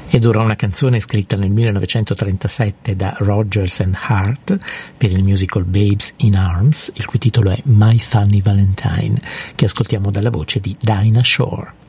Ed ora una canzone scritta nel 1937 da Rodgers and Hart per il musical Babes in Arms, il cui titolo è My Funny Valentine, che ascoltiamo dalla voce di Dinah Shore.